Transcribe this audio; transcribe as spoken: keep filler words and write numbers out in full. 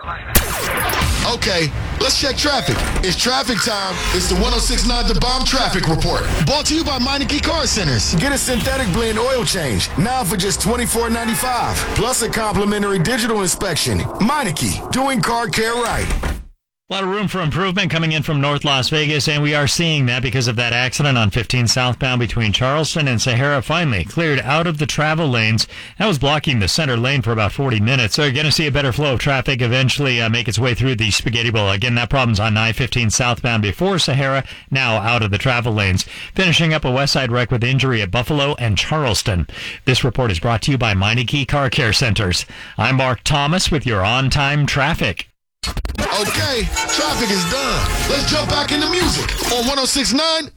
Okay, let's check traffic. It's traffic time. It's the one oh six point nine The Bomb Traffic Report. Brought to you by Meineke Car Centers. Get a synthetic blend oil change now for just twenty-four ninety-five. Plus a complimentary digital inspection. Meineke, doing car care right. A lot of room for improvement coming in from North Las Vegas, and we are seeing that because of that accident on fifteen southbound between Charleston and Sahara. Finally cleared out of the travel lanes. That was blocking the center lane for about forty minutes. So you're going to see a better flow of traffic eventually uh, make its way through the Spaghetti Bowl. Again, that problem's on I fifteen southbound before Sahara, now out of the travel lanes. Finishing up a west side wreck with injury at Buffalo and Charleston. This report is brought to you by Meineke Car Care Centers. I'm Mark Thomas with your on-time traffic. Okay, traffic is done. Let's jump back into music on one oh six point nine